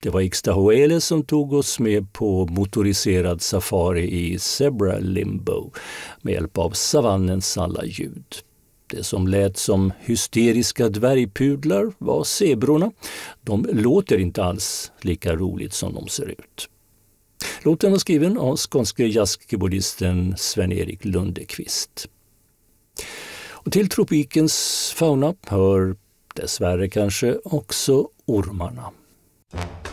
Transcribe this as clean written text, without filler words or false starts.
Det var Ixtahoele som tog oss med på motoriserad safari i Zebra Limbo med hjälp av savannens alla ljud. Det som lät som hysteriska dvärgpudlar var zebrorna. De låter inte alls lika roligt som de ser ut. Låten var skriven av skånske jazzkeyboardisten Sven-Erik Lundekvist. Och till tropikens fauna hör dessvärre kanske också ormarna.